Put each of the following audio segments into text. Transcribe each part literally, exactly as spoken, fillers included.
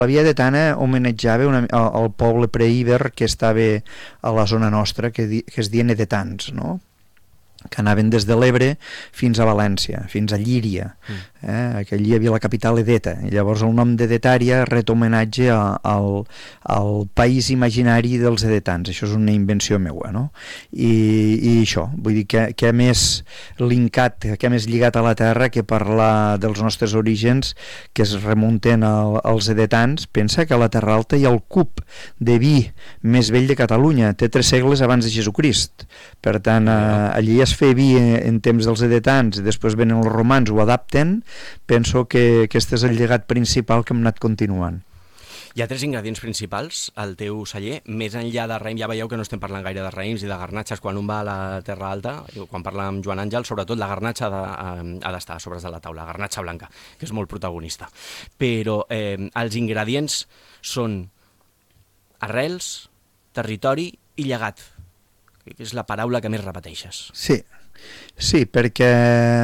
La Via de Tana homenatjava una, el, el poble preíber que estava a la zona nostra, que, di, que es deia Edetans, no? Que anaven des de l'Ebre fins a València, fins a Llíria, eh? que allí hi havia la capital Edeta, i llavors el nom d'Edetària ret homenatge a, al, al país imaginari dels edetans. Això és una invenció meua, no? I, i això, vull dir que, que més linkat, que més lligat a la terra que parlar dels nostres orígens que es remunten al, als edetans. Pensa que a la Terra Alta hi ha el cup de vi més vell de Catalunya, té tres segles abans de Jesucrist, per tant eh, allí es fer vi en temps dels edetans i després venen els romans, ho adapten. Penso que aquest és el llegat principal que hem anat continuant. Hi ha tres ingredients principals al teu celler, més enllà de raïm. Ja veieu que no estem parlant gaire de raïms i de garnatxes quan un va a la Terra Alta, quan parla amb Joan Àngel, sobretot la garnatxa ha de, ha d'estar a sobres de la taula, la garnatxa blanca, que és molt protagonista. Però eh, els ingredients són arrels, territori i llegat, que és la paraula que més repeteixes. Sí, sí, perquè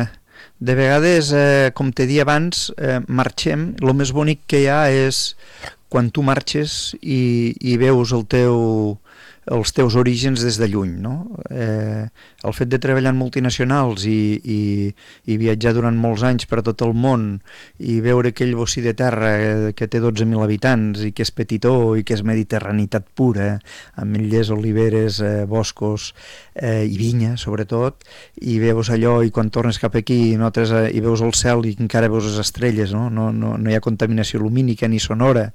de vegades, eh, com t'he dit abans, eh, marxem, el més bonic que hi ha és quan tu marxes i, i veus el teu, els teus orígens des de lluny, no? Eh, el fet de treballar en multinacionals i, i, i viatjar durant molts anys per tot el món i veure aquell bocí de terra que té dotze mil habitants i que és petitó i que és mediterranitat pura, amb ametllers, oliveres, eh, boscos eh, i vinya, sobretot, i veus allò i quan tornes cap aquí i, notes, eh, i veus el cel i encara veus les estrelles, no? No, no, no hi ha contaminació lumínica ni sonora.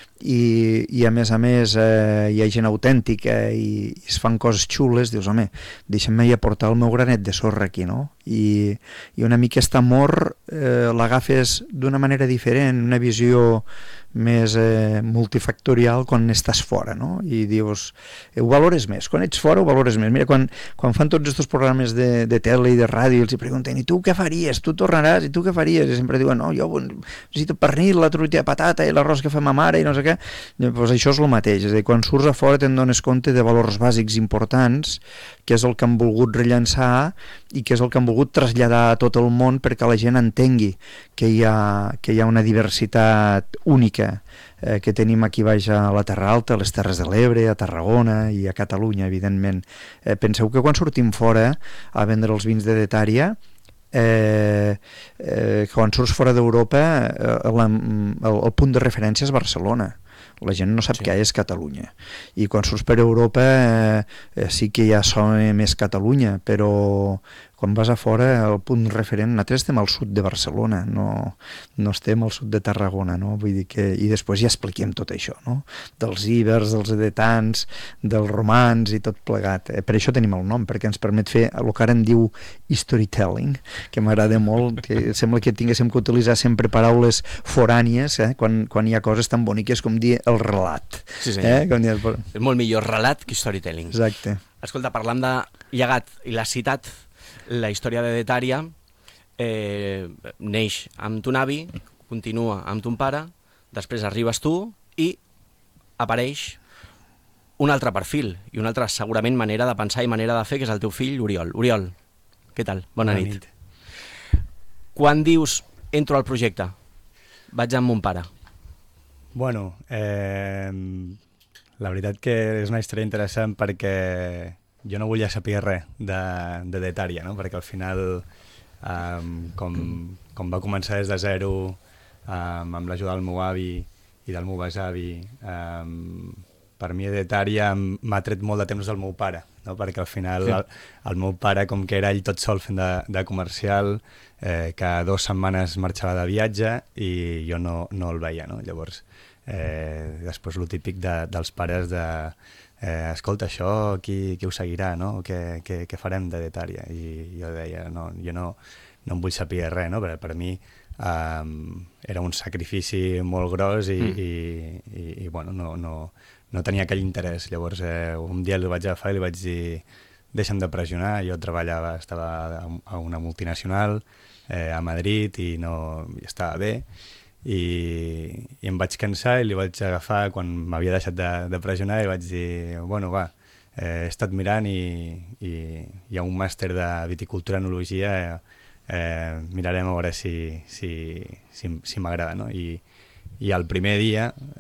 I, i a més a més eh, hi ha gent autèntica i, i es fan coses xules, dius, home, deixa'm ja portar el meu granet de sorra aquí, no? I, i una mica aquest amor eh, l'agafes d'una manera diferent, una visió més eh, multifactorial quan estàs fora, no? I dius, eh, ho valores més, quan ets fora ho valores més. Mira, quan, quan fan tots aquests programes de, de tele i de ràdio els hi pregunten, i tu què faries? Tu tornaràs? I tu què faries? I sempre diuen, no, jo necessito pernil, la truita de patata i l'arròs que fa ma mare i no sé què. Pues això és el mateix, és a dir, quan surts a fora te'n dones compte de valors bàsics importants, que és el que han volgut rellançar i que és el que han volgut traslladar a tot el món perquè la gent entengui que hi ha, que hi ha una diversitat única eh, que tenim aquí baix a la Terra Alta, a les Terres de l'Ebre, a Tarragona i a Catalunya, evidentment. Eh, penseu que quan sortim fora a vendre els vins d'Edetària, Eh, eh, quan surts fora d'Europa eh, el, el punt de referència és Barcelona, la gent no sap sí. què és Catalunya, i quan surts per Europa eh, eh, sí que ja sona més Catalunya, però quan vas a fora el punt referent, nosaltres estem al sud de Barcelona, no, no estem al sud de Tarragona, no? Vull dir que, i després ja expliquem tot això, no? Dels íbers, dels edetans, dels romans i tot plegat. Eh, per això tenim el nom, perquè ens permet fer el que ara en diu storytelling, que m'agrada molt, que sembla que tinguéssim que utilitzar sempre paraules forànies, eh? quan, quan hi ha coses tan boniques com dir el relat. Sí, senyor. Eh? Com dir... És molt millor relat que storytelling. Exacte. Escolta, parlant de llegat, i l'has citat, la història d'Edetària eh, neix amb ton avi, continua amb ton pare, després arribes tu i apareix un altre perfil i una altra segurament manera de pensar i manera de fer, que és el teu fill Oriol. Oriol, què tal? Bona, Bona nit. nit. Quan dius entro al projecte, vaig amb mon pare? Bueno, eh, la veritat que és una història interessant perquè jo no volia saber res d'Edetària, no? Perquè al final, um, com, com va començar des de zero, um, amb l'ajuda del meu avi i del meu besavi, um, per mi Edetària m'ha tret molt de temps del meu pare, no? Perquè al final sí. el, el meu pare, com que era ell tot sol fent de, de comercial, eh, cada dues setmanes marxava de viatge i jo no, no el veia, no? Llavors, eh, després el típic de, dels pares de Eh, escolta, això qui, qui ho seguirà, no? Què, què, què farem d'Edetària? I jo deia, no, jo no, no em vull saber res, no? Per, per mi um, era un sacrifici molt gros i, mm. i, i, i bueno, no, no, no tenia aquell interès. Llavors eh, un dia el vaig agafar i li vaig dir, deixa'm de pressionar, jo treballava, estava a una multinacional eh, a Madrid i no i estava bé. I, i em vaig cansar i li vaig agafar quan m'havia deixat de, de pressionar i vaig dir, bueno, va, eh, he estat mirant i, i hi ha un màster de viticultura enologia, eh, eh, mirarem a veure si, si, si, si m'agrada, no? I, i el primer dia